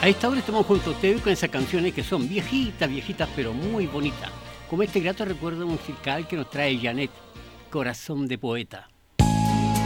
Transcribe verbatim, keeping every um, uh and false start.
A esta hora estamos junto a ustedes con esas canciones que son viejitas, viejitas, pero muy bonitas. Como este grato recuerdo musical que nos trae Janet, Corazón de Poeta.